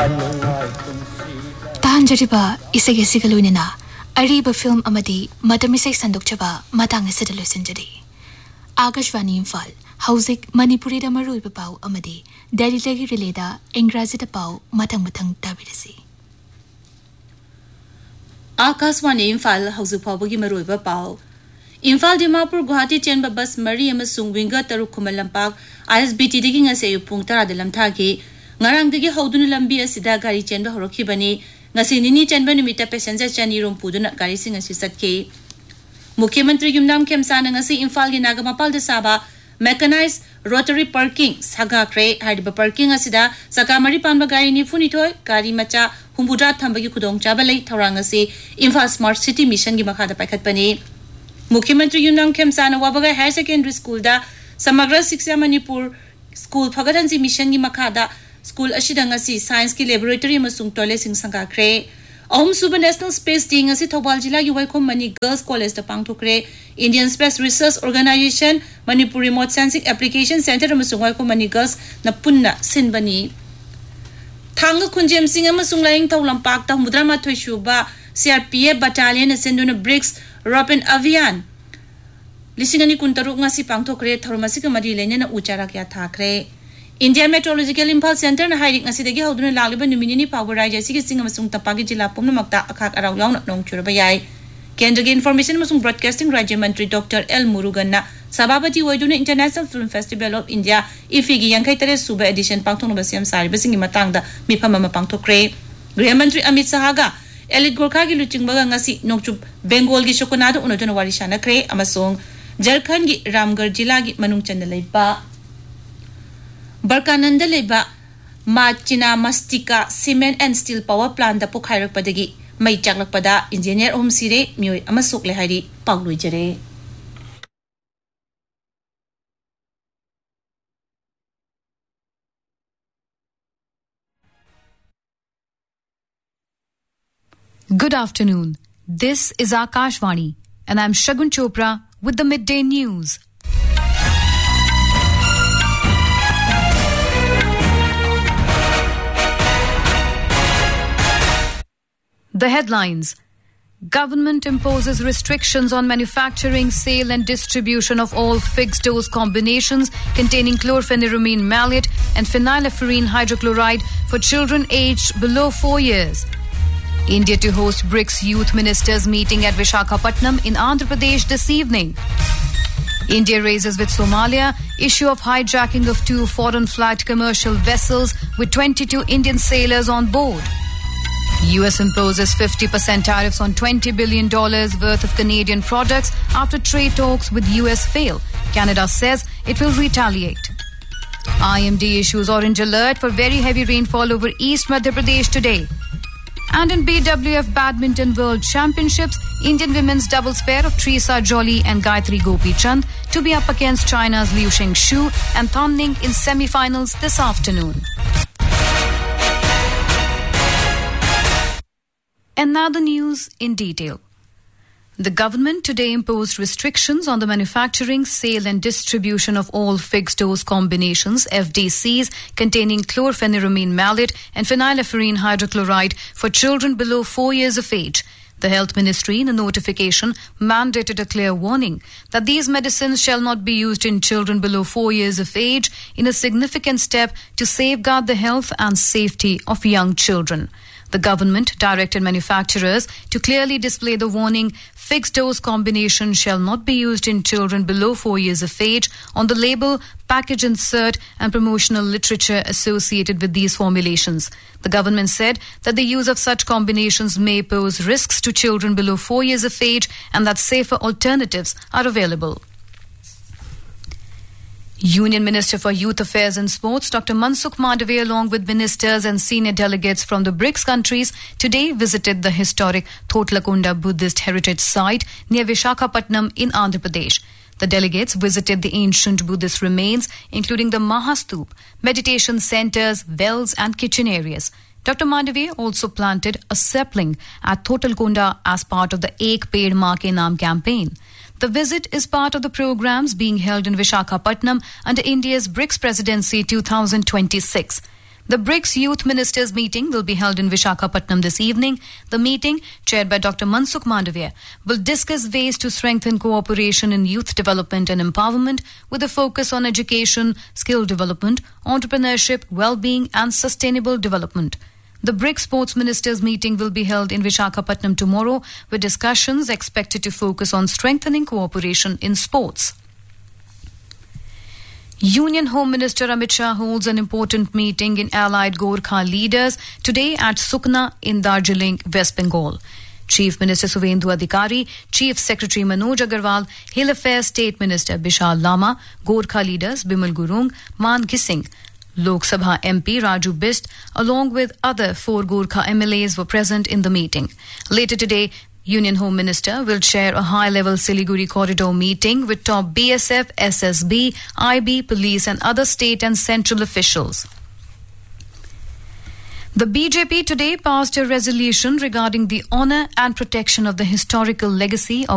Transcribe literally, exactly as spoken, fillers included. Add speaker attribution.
Speaker 1: Tahanjariba isage sigalunina Ariba film amadi matamisai sandukchaba matang asidalusinjari. Akashvani Imphal Hauzik Manipuri da Marui Pau Amadi Delhi Legi Releda Ingrazita Pau Matang Matang Tabirisi.
Speaker 2: Akashvani Imphal Hauzik Pabagi Marui Pau Imphal Dimapur Guwahati Chenba Bus Mari Amasung Winga Taru Kumalampak I S B T digging as a Pungtara de Lamtaki Ngarang digi Hodun Lambi Sida Gari Chenba Horokibani Ngasi Nini Chenba Nimita Passenger Chani Rum Puduna Gari Sing as Sisatki Mukhyamantri Yumnam Kemsana Ngasi Imphal Ginagamapal de Saba Mechanized Rotary Parking Saga Kre Hadiba Parking Asida Sakamari Panba Gari Nifunitoy Gari Macha Humbudra Thambagi Kudong Chabalay Tarangasi Imphal Smart City Mission Gimakada Pakatpani Mukhyamantri Yumnam Kemsana Wabaga Higher Secondary School da Samagra Siksha Manipur School Phagatansi Mission Gimakada School Ashidangasi Science Ki Laboratory Masung Tole Sing Sanga Kre Om Suba National Space Day ngasi Thobal Jila Yuwaikom Mani Girls College da Pangthokre Indian Space Research Organization Manipur Remote Sensing Application Center amasung Yuwaikom Mani Girls na punna sinbani Thanga Kunjem Singh amasung Laing Taulampak ta Mudra Mathoi Shuba C R P F Battalion na senduna Bricks Robin Avian Lisingani Kuntaruk ngasi Pangthokre Tharumasika Madi Lenya na Uchara kya thakre Indian Meteorological Impulse Center na hiring ngasi dagi hauduna lagliba numini power rise sigi singa masung tapagi jila pumna makta akak araw yaw na nong churabayay Kendra information masung broadcasting Rajya Mantri Doctor L Murugan na sababati waiduna International Film Festival of India ifigi yangkay tare suba edition pangthong basiyam sari basingi matangda mipamama pangthokre Gೃಹ Mantri Amit Sahaga Elite Gorkha gi luchingbaga ngasi nongchup Bengal gi shokonado unoduna warishana kre amasung Jharkhand gi Ramgarh jila gi manung chanda leiba Barkananda leba Machina Mastika Cement and Steel Power Plant da Pukhairak Padagi Mai Chaklak Pada Engineer Om Sire Myoy Amasuk Lehari Paului Jare
Speaker 3: Good afternoon. This is Akashvani and I'm Shagun Chopra with the midday news. The headlines. Government imposes restrictions on manufacturing, sale and distribution of all fixed-dose combinations containing chlorpheniramine maleate and phenylephrine hydrochloride for children aged below four years. India to host BRICS Youth Ministers meeting at Visakhapatnam in Andhra Pradesh this evening. India raises with Somalia issue of hijacking of two foreign flagged commercial vessels with twenty-two Indian sailors on board. U S imposes fifty percent tariffs on twenty billion dollars worth of Canadian products after trade talks with U S fail. Canada says it will retaliate. I M D issues orange alert for very heavy rainfall over East Madhya Pradesh today. And in B W F Badminton World Championships, Indian women's doubles pair of Trisa Jolly and Gayatri Gopi Chand to be up against China's Liu Shengshu and Tan Ning in semi-finals this afternoon. And now the news in detail. The government today imposed restrictions on the manufacturing, sale and distribution of all fixed-dose combinations, F D Cs, containing chlorpheniramine maleate and phenylephrine hydrochloride for children below four years of age. The Health Ministry, in a notification, mandated a clear warning that these medicines shall not be used in children below four years of age in a significant step to safeguard the health and safety of young children. The government directed manufacturers to clearly display the warning fixed-dose combination shall not be used in children below four years of age on the label, package insert and promotional literature associated with these formulations. The government said that the use of such combinations may pose risks to children below four years of age and that safer alternatives are available. Union Minister for Youth Affairs and Sports, Doctor Mansukh Mandavia, along with ministers and senior delegates from the BRICS countries, today visited the historic Thotlakunda Buddhist Heritage Site near Visakhapatnam in Andhra Pradesh. The delegates visited the ancient Buddhist remains, including the Mahastup, meditation centers, wells and kitchen areas. Doctor Mandavia also planted a sapling at Thotlakunda as part of the Ek Ped Maa Ke Naam campaign. The visit is part of the programs being held in Visakhapatnam under India's BRICS Presidency twenty twenty-six. The BRICS Youth Ministers meeting will be held in Vishakhapatnam this evening. The meeting, chaired by Doctor Mansukh Mandavia, will discuss ways to strengthen cooperation in youth development and empowerment with a focus on education, skill development, entrepreneurship, well-being and sustainable development. The BRICS Sports Ministers meeting will be held in Vishakhapatnam tomorrow, with discussions expected to focus on strengthening cooperation in sports. Union Home Minister Amit Shah holds an important meeting in allied Gorkha leaders today at Sukna in Darjeeling, West Bengal. Chief Minister Suvendu Adhikari, Chief Secretary Manoj Agarwal, Hill Affairs State Minister Bishal Lama, Gorkha leaders Bimal Gurung, Man Ghising, Lok Sabha M P Raju Bist, along with other four Gorkha M L As were present in the meeting. Later today, Union Home Minister will chair a high-level Siliguri corridor meeting with top B S F, S S B, I B, police and other state and central officials. The B J P today passed a resolution regarding the honour and protection of the historical legacy of